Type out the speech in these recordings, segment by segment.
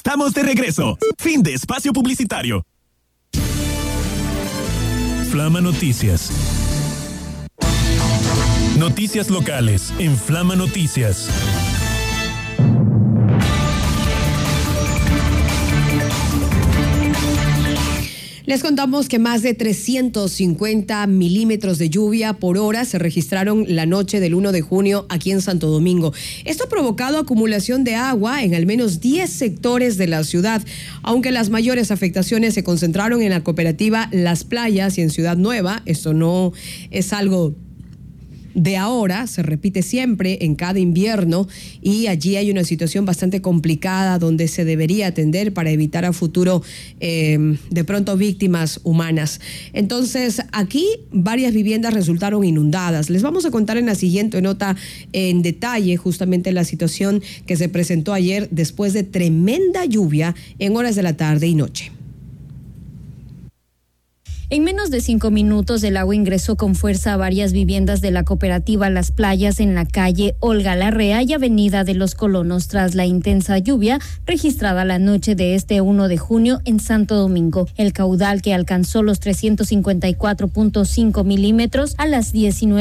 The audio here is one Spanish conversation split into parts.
Estamos de regreso. Fin de espacio publicitario. Flama Noticias. Noticias locales en Flama Noticias. Les contamos que más de 350 milímetros de lluvia por hora se registraron la noche del 1 de junio aquí en Santo Domingo. Esto ha provocado acumulación de agua en al menos 10 sectores de la ciudad, aunque las mayores afectaciones se concentraron en la cooperativa Las Playas y en Ciudad Nueva. Esto no es algo de ahora, se repite siempre en cada invierno y allí hay una situación bastante complicada donde se debería atender para evitar a futuro de pronto víctimas humanas. Entonces aquí varias viviendas resultaron inundadas. Les vamos a contar en la siguiente nota en detalle justamente la situación que se presentó ayer después de tremenda lluvia en horas de la tarde y noche. En menos de 5 minutos, el agua ingresó con fuerza a varias viviendas de la cooperativa Las Playas en la calle Olga Larrea y Avenida de los Colonos tras la intensa lluvia registrada la noche de este 1 de junio en Santo Domingo. El caudal que alcanzó los 354.5 milímetros a las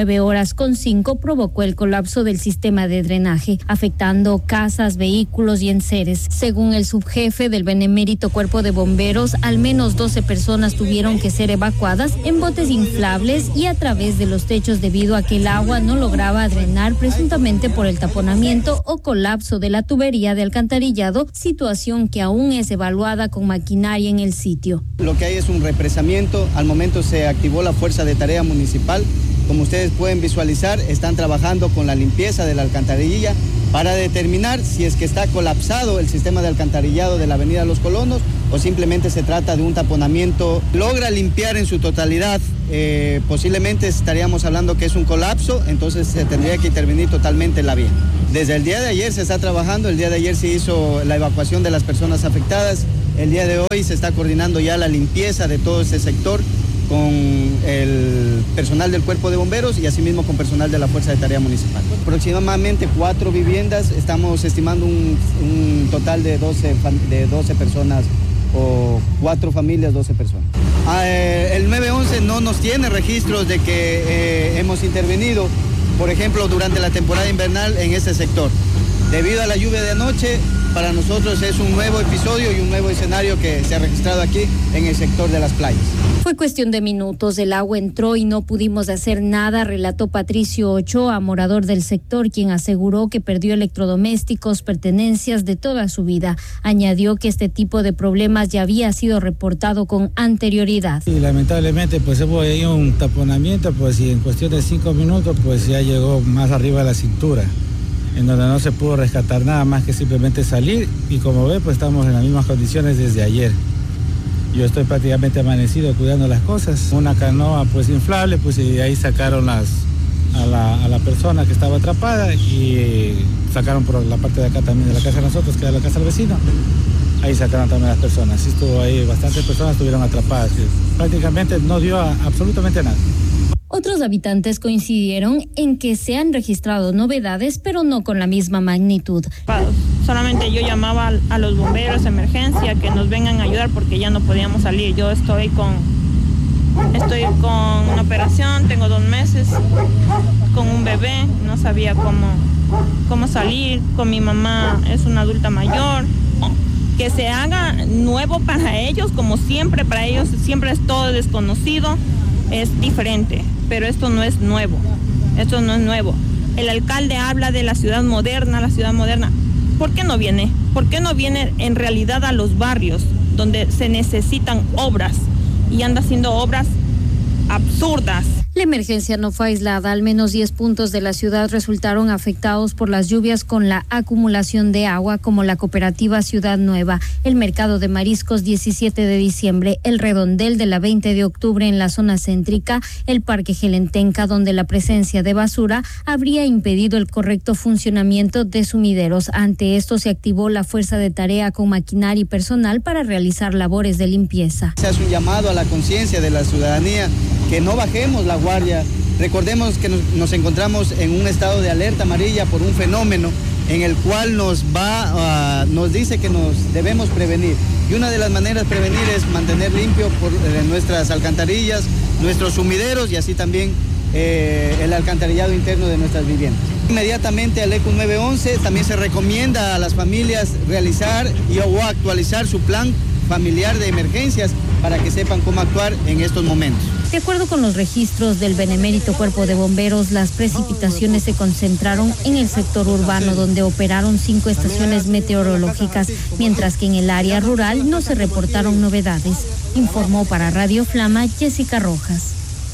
19:05 provocó el colapso del sistema de drenaje, afectando casas, vehículos y enseres. Según el subjefe del benemérito Cuerpo de Bomberos, al menos 12 personas tuvieron que ser evacuadas en botes inflables y a través de los techos debido a que el agua no lograba drenar presuntamente por el taponamiento o colapso de la tubería de alcantarillado, situación que aún es evaluada con maquinaria en el sitio. Lo que hay es un represamiento. Al momento se activó la fuerza de tarea municipal. Como ustedes pueden visualizar, están trabajando con la limpieza de la alcantarilla para determinar si es que está colapsado el sistema de alcantarillado de la Avenida Los Colonos o simplemente se trata de un taponamiento. Logra limpiar en su totalidad, posiblemente estaríamos hablando que es un colapso, entonces se tendría que intervenir totalmente la vía. Desde el día de ayer se está trabajando, el día de ayer se hizo la evacuación de las personas afectadas, el día de hoy se está coordinando ya la limpieza de todo ese sector con el personal del Cuerpo de Bomberos y asimismo con personal de la Fuerza de Tarea Municipal. Aproximadamente 4 viviendas, estamos estimando un total de 12 personas o 4 familias, 12 personas. El 911 no nos tiene registros de que hemos intervenido, por ejemplo, durante la temporada invernal en este sector. Debido a la lluvia de anoche, para nosotros es un nuevo episodio y un nuevo escenario que se ha registrado aquí en el sector de Las Playas. Fue cuestión de minutos, el agua entró y no pudimos hacer nada, relató Patricio Ochoa, morador del sector, quien aseguró que perdió electrodomésticos, pertenencias de toda su vida. Añadió que este tipo de problemas ya había sido reportado con anterioridad. Y lamentablemente pues hubo ahí un taponamiento, pues y en cuestión de 5 minutos pues ya llegó más arriba de la cintura, en donde no se pudo rescatar nada más que simplemente salir y como ve pues estamos en las mismas condiciones desde ayer. Yo estoy prácticamente amanecido cuidando las cosas. Una canoa pues inflable, pues y de ahí sacaron a la persona que estaba atrapada y sacaron por la parte de acá también de la casa de nosotros, que era la casa del vecino. Ahí sacaron también a las personas. Sí estuvo ahí, bastantes personas estuvieron atrapadas. Prácticamente no dio absolutamente nada. Otros habitantes coincidieron en que se han registrado novedades, pero no con la misma magnitud. Solamente yo llamaba a los bomberos de emergencia que nos vengan a ayudar porque ya no podíamos salir. Yo estoy con una operación, tengo 2 meses, con un bebé, no sabía cómo salir, con mi mamá, es una adulta mayor. Que se haga nuevo para ellos, como siempre, para ellos siempre es todo desconocido. Es diferente, pero esto no es nuevo. El alcalde habla de la ciudad moderna. ¿Por qué no viene? ¿Por qué no viene en realidad a los barrios donde se necesitan obras y anda haciendo obras absurdas? La emergencia no fue aislada, al menos 10 puntos de la ciudad resultaron afectados por las lluvias con la acumulación de agua, como la cooperativa Ciudad Nueva, el mercado de mariscos 17 de diciembre, el redondel de la 20 de octubre en la zona céntrica, el parque Gelentenca, donde la presencia de basura habría impedido el correcto funcionamiento de sumideros. Ante esto se activó la fuerza de tarea con maquinaria y personal para realizar labores de limpieza. Se hace un llamado a la conciencia de la ciudadanía que no bajemos la guardia. Recordemos que nos encontramos en un estado de alerta amarilla por un fenómeno en el cual nos dice que nos debemos prevenir. Y una de las maneras de prevenir es mantener limpio nuestras alcantarillas, nuestros sumideros y así también el alcantarillado interno de nuestras viviendas. Inmediatamente al ECU 911 también se recomienda a las familias realizar o actualizar su plan familiar de emergencias para que sepan cómo actuar en estos momentos. De acuerdo con los registros del Benemérito Cuerpo de Bomberos, las precipitaciones se concentraron en el sector urbano, donde operaron 5 estaciones meteorológicas, mientras que en el área rural no se reportaron novedades. Informó para Radio Flama Jessica Rojas.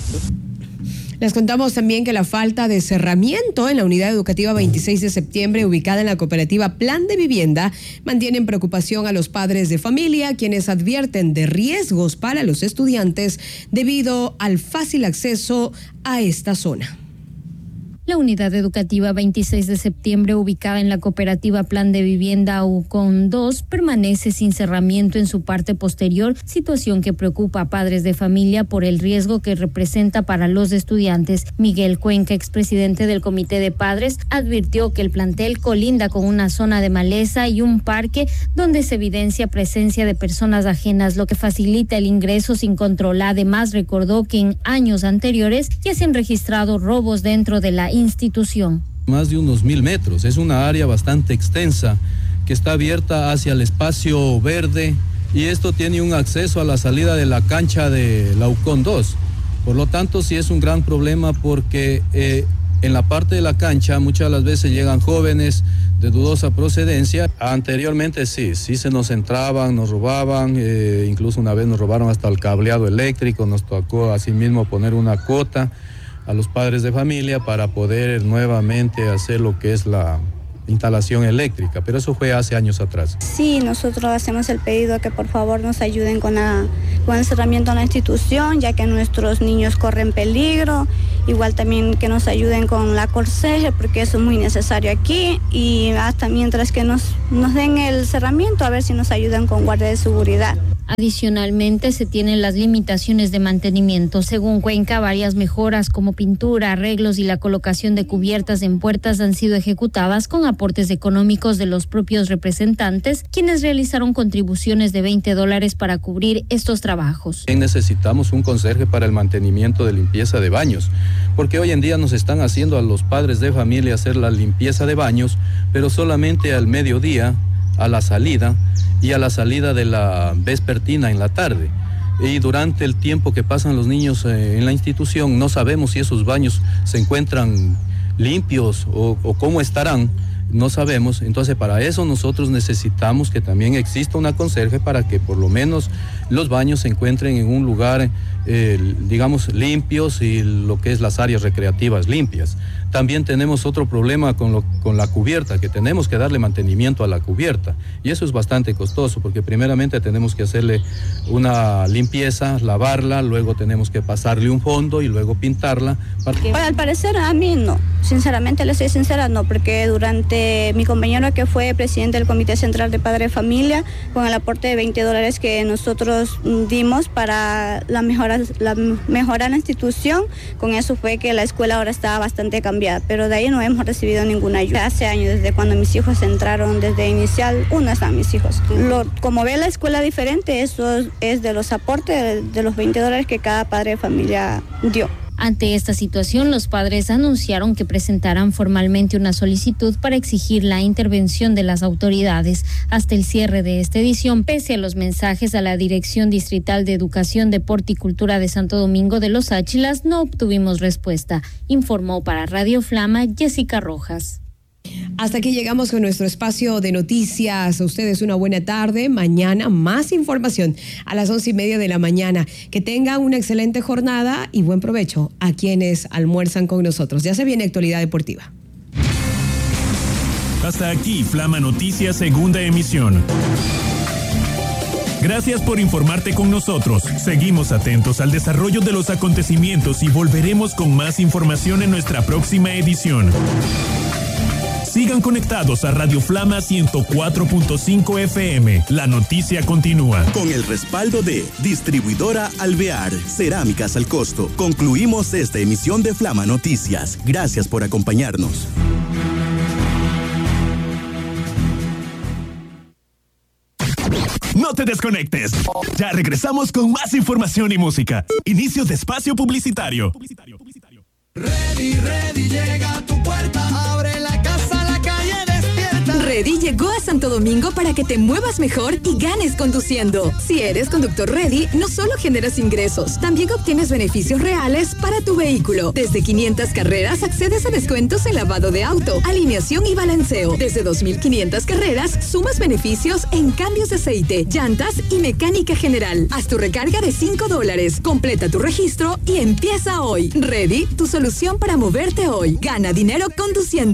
Les contamos también que la falta de cerramiento en la unidad educativa 26 de septiembre, ubicada en la cooperativa Plan de Vivienda, mantiene en preocupación a los padres de familia, quienes advierten de riesgos para los estudiantes debido al fácil acceso a esta zona. La unidad educativa 26 de septiembre, ubicada en la cooperativa Plan de Vivienda UCON 2, permanece sin cerramiento en su parte posterior, situación que preocupa a padres de familia por el riesgo que representa para los estudiantes. Miguel Cuenca, expresidente del Comité de Padres, advirtió que el plantel colinda con una zona de maleza y un parque donde se evidencia presencia de personas ajenas, lo que facilita el ingreso sin control. Además, recordó que en años anteriores ya se han registrado robos dentro de la institución. Más de unos 1000 metros, es una área bastante extensa que está abierta hacia el espacio verde y esto tiene un acceso a la salida de la cancha de la UCON 2. Por lo tanto, sí es un gran problema porque en la parte de la cancha muchas de las veces llegan jóvenes de dudosa procedencia. Anteriormente sí se nos entraban, nos robaban, incluso una vez nos robaron hasta el cableado eléctrico, nos tocó asimismo poner una cuota a los padres de familia para poder nuevamente hacer lo que es la instalación eléctrica, pero eso fue hace años atrás. Sí, nosotros hacemos el pedido que por favor nos ayuden con el cerramiento en la institución, ya que nuestros niños corren peligro, igual también que nos ayuden con la corseje, porque eso es muy necesario aquí, y hasta mientras que nos den el cerramiento, a ver si nos ayudan con guardia de seguridad. Adicionalmente, se tienen las limitaciones de mantenimiento. Según Cuenca, varias mejoras como pintura, arreglos y la colocación de cubiertas en puertas han sido ejecutadas con aportes económicos de los propios representantes, quienes realizaron contribuciones de $20 para cubrir estos trabajos. Necesitamos un conserje para el mantenimiento de limpieza de baños, porque hoy en día nos están haciendo a los padres de familia hacer la limpieza de baños, pero solamente al mediodía, a la salida y a la salida de la vespertina en la tarde. Y durante el tiempo que pasan los niños en la institución no sabemos si esos baños se encuentran limpios o cómo estarán, no sabemos. Entonces para eso nosotros necesitamos que también exista una conserje para que por lo menos los baños se encuentren en un lugar digamos limpios y lo que es las áreas recreativas limpias. También tenemos otro problema con la cubierta, que tenemos que darle mantenimiento a la cubierta y eso es bastante costoso porque primeramente tenemos que hacerle una limpieza, lavarla, luego tenemos que pasarle un fondo y luego pintarla. Al parecer a mí no, sinceramente le soy sincera, no, porque durante mi compañero que fue presidente del Comité Central de Padre de Familia, con el aporte de $20 que nosotros dimos para la mejora en la institución, con eso fue que la escuela ahora estaba bastante cambiada, pero de ahí no hemos recibido ninguna ayuda. Hace años, desde cuando mis hijos entraron, desde inicial, uno están mis hijos. Como ve la escuela diferente, eso es de los aportes de los $20 que cada padre de familia dio. Ante esta situación, los padres anunciaron que presentarán formalmente una solicitud para exigir la intervención de las autoridades. Hasta el cierre de esta edición, pese a los mensajes a la Dirección Distrital de Educación, Deporte y Cultura de Santo Domingo de los Áchilas, no obtuvimos respuesta. Informó para Radio Flama Jessica Rojas. Hasta aquí llegamos con nuestro espacio de noticias. A ustedes una buena tarde. Mañana más información a las 11:30 de la mañana. Que tengan una excelente jornada y buen provecho a quienes almuerzan con nosotros. Ya se viene Actualidad Deportiva. Hasta aquí Flama Noticias, segunda emisión. Gracias por informarte con nosotros. Seguimos atentos al desarrollo de los acontecimientos y volveremos con más información en nuestra próxima edición. Sigan conectados a Radio Flama 104.5 FM. La noticia continúa. Con el respaldo de Distribuidora Alvear, Cerámicas al Costo. Concluimos esta emisión de Flama Noticias. Gracias por acompañarnos. No te desconectes. Ya regresamos con más información y música. Inicio de espacio publicitario. Ready, llega a tu puerta. Abre la casa, la calle despierta. Ready llegó a Santo Domingo para que te muevas mejor y ganes conduciendo. Si eres conductor Ready, no solo generas ingresos, también obtienes beneficios reales para tu vehículo. Desde 500 carreras accedes a descuentos en lavado de auto, alineación y balanceo. Desde 2.500 carreras sumas beneficios en cambios de aceite, llantas y mecánica general. Haz tu recarga de $5. Completa tu registro y empieza hoy. Ready, tu solución para moverte hoy. Gana dinero conduciendo.